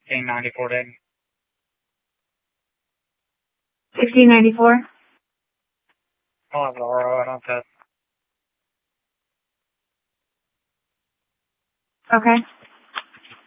1694 dead. 1694? I'll have the RO, I don't have Okay.